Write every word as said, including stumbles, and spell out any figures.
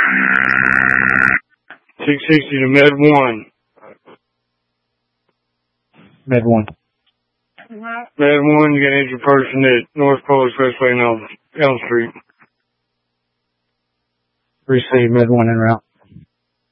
six sixty to Med one. Med one. Med one, you got an injured person at North Pole Expressway and Elm, Elm Street. Receive Med one en route.